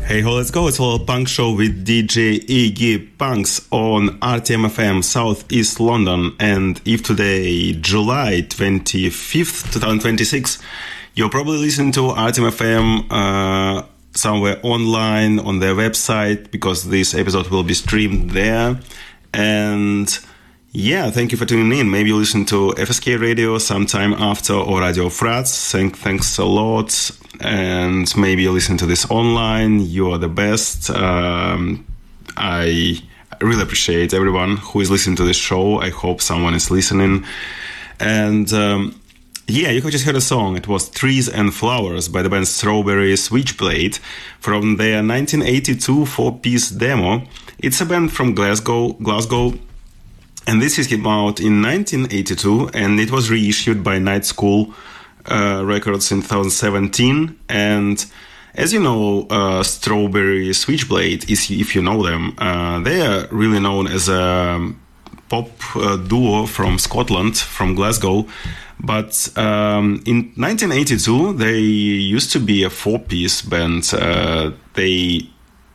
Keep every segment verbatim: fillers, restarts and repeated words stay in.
Hey ho, let's go. It's a little punk show with D J Iggy Punks on R T M F M, Southeast London. And if today, July twenty-fifth, twenty twenty-six, you're probably listening to R T M F M uh, somewhere online on their website, because this episode will be streamed there. And yeah, thank you for tuning in. Maybe you listen to F S K Radio sometime after, or Radio Frats. Thank, thanks a lot. And maybe you listen to this online. You are the best. Um, I really appreciate everyone who is listening to this show. I hope someone is listening. And um, yeah, you have just heard a song. It was Trees and Flowers by the band Strawberry Switchblade from their nineteen eighty-two four-piece demo. It's a band from Glasgow, Glasgow. And this came out in nineteen eighty-two, and it was reissued by Night School uh, Records in twenty seventeen. And as you know, uh, Strawberry Switchblade, is, if you know them, uh, they are really known as a pop uh, duo from Scotland, from Glasgow. But um, in nineteen eighty-two, they used to be a four-piece band. Uh, they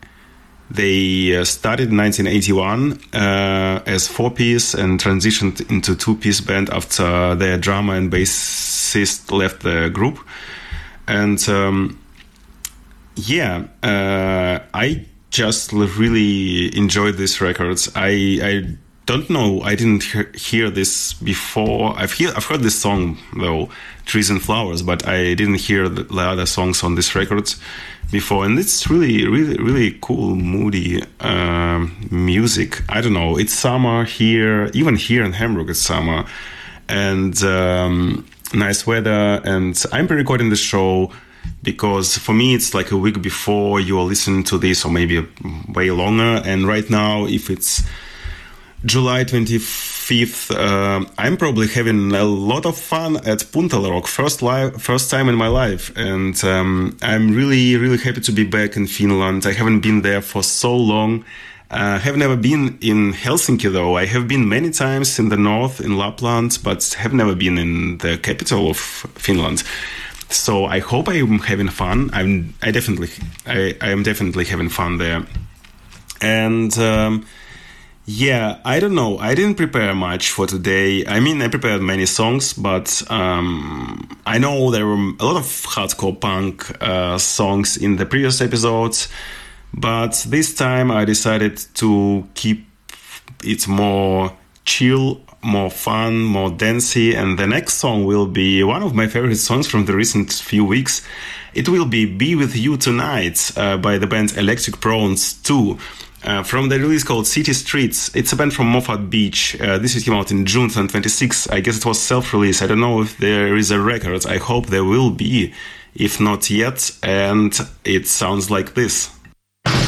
They uh, started in nineteen eighty-one uh, as four-piece and transitioned into two-piece band after their drummer and bassist left the group. And um, yeah, uh, I just really enjoyed these records. I I don't know, I didn't he- hear this before. I've hear, I've heard this song though, Trees and Flowers, but I didn't hear the, the other songs on these records before, and it's really, really, really cool, moody um, music. I don't know. It's summer here, even here in Hamburg. It's summer, and um, nice weather. And I'm pre-recording the show because for me it's like a week before you are listening to this, or maybe way longer. And right now, if it's July twenty-fifth, uh, I'm probably having a lot of fun at Punta Rock, first live, first time in my life, and um, I'm really, really happy to be back in Finland. I haven't been there for so long. I uh, have never been in Helsinki though. I have been many times in the north, in Lapland, but have never been in the capital of Finland. So I hope I'm having fun. I'm, I definitely, I, I am definitely having fun there, and. Um, Yeah, I don't know. I didn't prepare much for today. I mean, I prepared many songs, but um, I know there were a lot of hardcore punk uh, songs in the previous episodes, but this time I decided to keep it more chill, more fun, more dancey, and the next song will be one of my favorite songs from the recent few weeks. It will be Be With You Tonight uh, by the band Electric Prawns two. Uh, from the release called City Streets. It's a band from Moffat Beach. Uh, this came out in June twenty twenty-six. I guess it was self-release. I don't know if there is a record. I hope there will be, if not yet. And it sounds like this.